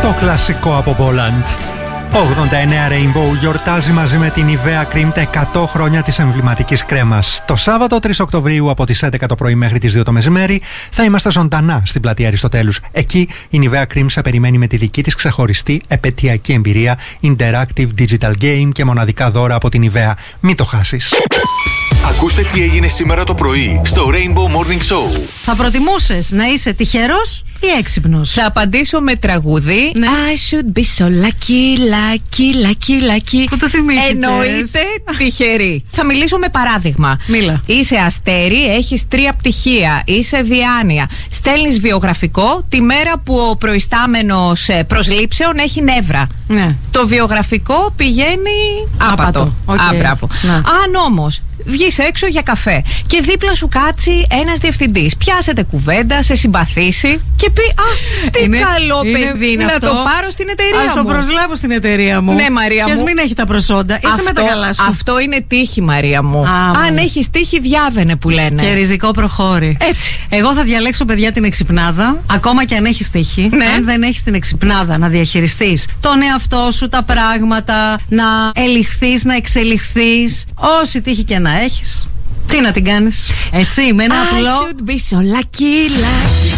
Το κλασικό από Boland. 89 Rainbow γιορτάζει μαζί με την Nivea Cream τα 100 χρόνια της εμβληματικής κρέμας. Το Σάββατο 3 Οκτωβρίου από τις 11 το πρωί μέχρι τις 2 το μεσημέρι θα είμαστε ζωντανά στην πλατεία Αριστοτέλους. Εκεί η Nivea Cream σε περιμένει με τη δική της ξεχωριστή επαιτειακή εμπειρία, interactive digital game και μοναδικά δώρα από την Nivea. Μην το χάσεις. Ακούστε τι έγινε σήμερα το πρωί στο Rainbow Morning Show. Θα προτιμούσες να είσαι τυχερός ή έξυπνος? Θα απαντήσω με τραγούδι. Ναι. I should be so lucky, lucky, lucky, lucky. Πού το θυμήθηκες? Εννοείται τυχερή. Θα μιλήσω με παράδειγμα. Μίλα. Είσαι αστέρι, έχεις 3 πτυχία, είσαι διάνοια. Στέλνεις βιογραφικό τη μέρα που ο προϊστάμενος προσλήψεων έχει νεύρα. Ναι. Το βιογραφικό πηγαίνει άπατο. Okay. Μπράβο. Ναι. Αν όμως βγεις έξω για καφέ και δίπλα σου κάτσει ένας διευθυντής, πιάσετε κουβέντα, σε συμπαθήσει και πει τι καλό παιδί είναι αυτό. Να το πάρω στην εταιρεία μου. Ας το προσλάβω στην εταιρεία μου. Ναι, Μαρία μου. Και ας μην έχει τα προσόντα. Είσαι με τα καλά σου. Αυτό είναι τύχη, Μαρία μου. Αν έχεις τύχη, διάβαινε που λένε. Και ριζικό προχώρη. Έτσι. Εγώ θα διαλέξω, παιδιά, την εξυπνάδα. Ακόμα και αν έχεις τύχη. Ναι. Αν δεν έχεις την εξυπνάδα να διαχειριστείς τον εαυτό σου, τα πράγματα, να ελιχθείς, να εξελιχθείς, όση τύχη και να έχεις, τι να την κάνεις? Έτσι, με ένα απλό. I should be so lucky, lucky.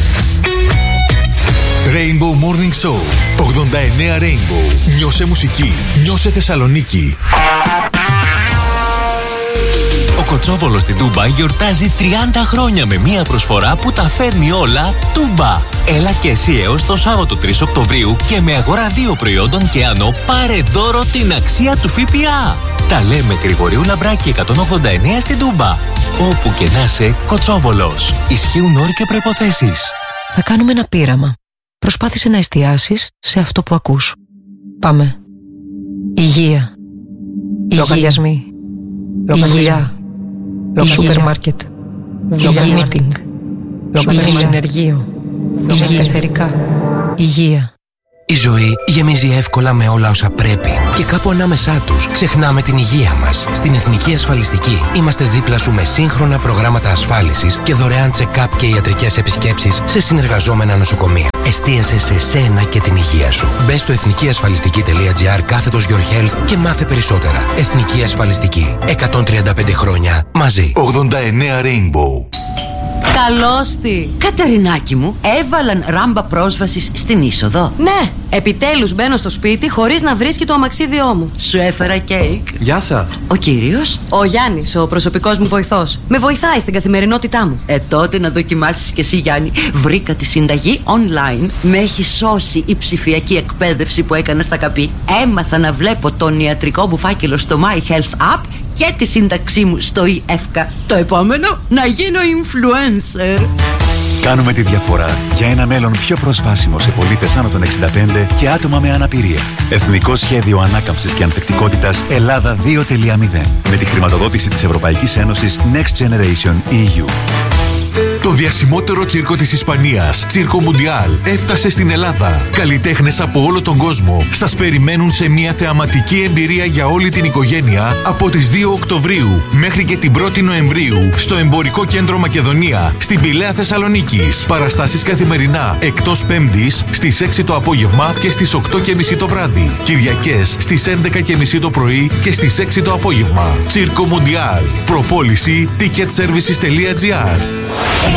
Rainbow Morning Show 89 Rainbow. Νιώσε μουσική, νιώσε Θεσσαλονίκη. Ο Κοτσόβολος στην Τούμπα γιορτάζει 30 χρόνια με μία προσφορά που τα φέρνει όλα Τούμπα. Έλα και εσύ έως το Σάββατο 3 Οκτωβρίου και με αγορά 2 προϊόντων και άνω πάρε δώρο την αξία του ΦΠΑ. Τα λέμε Γρηγορίου Λαμπράκη 189 στην Τούμπα. Όπου και να είσαι, Κοτσόβολος. Ισχύουν όροι και προϋποθέσεις. Θα κάνουμε ένα πείραμα. Προσπάθησε να εστιάσεις σε αυτό που ακούς. Πάμε. Υγεία. Λογαριασμοί. Υγεία. Σούπερ μάρκετ. Μίτινγκ. Συνεργείο. Εθερικά. Υγεία. Η ζωή γεμίζει εύκολα με όλα όσα πρέπει και κάπου ανάμεσά τους ξεχνάμε την υγεία μας. Στην Εθνική Ασφαλιστική είμαστε δίπλα σου με σύγχρονα προγράμματα ασφάλισης και δωρεάν check-up και ιατρικές επισκέψεις σε συνεργαζόμενα νοσοκομεία. Εστίασε σε σένα και την υγεία σου. Μπες στο εθνικιασφαλιστική.gr/your health και μάθε περισσότερα. Εθνική Ασφαλιστική. 135 χρόνια μαζί. 89 Rainbow. Καλώς τη! Κατερινάκη μου, έβαλαν ράμπα πρόσβασης στην είσοδο. Ναι, επιτέλους μπαίνω στο σπίτι χωρίς να βρίσκει το αμαξίδιό μου. Σου έφερα κέικ. Γεια σας. Ο κύριος? Ο Γιάννης, ο προσωπικός μου βοηθός. Με βοηθάει στην καθημερινότητά μου. Τότε να δοκιμάσεις κι εσύ, Γιάννη. Βρήκα τη συνταγή online. Με έχει σώσει η ψηφιακή εκπαίδευση που έκανα στα ΚΑΠΗ. Έμαθα να βλέπω τον ιατρικό μου φάκελο στο My Health App και τη σύνταξή μου στο ΙΕΦΚΑ. Το επόμενο, να γίνω influencer. Κάνουμε τη διαφορά για ένα μέλλον πιο προσβάσιμο σε πολίτες άνω των 65 και άτομα με αναπηρία. Εθνικό Σχέδιο Ανάκαμψης και Ανθεκτικότητας Ελλάδα 2.0 με τη χρηματοδότηση της Ευρωπαϊκής Ένωσης Next Generation EU. Το διασημότερο τσίρκο της Ισπανίας, Τσίρκο Μουντιάλ, έφτασε στην Ελλάδα. Καλλιτέχνες από όλο τον κόσμο σας περιμένουν σε μια θεαματική εμπειρία για όλη την οικογένεια από τις 2 Οκτωβρίου μέχρι και την 1η Νοεμβρίου στο Εμπορικό Κέντρο Μακεδονία, στην Πηλαία Θεσσαλονίκης. Παραστάσεις καθημερινά, εκτός Πέμπτης στις 6 το απόγευμα και στις 8.30 το βράδυ. Κυριακές στις 11.30 το πρωί και στις 6 το απόγευμα. Τσίρκο Μουντιάλ. Προπόληση ticketservices.gr.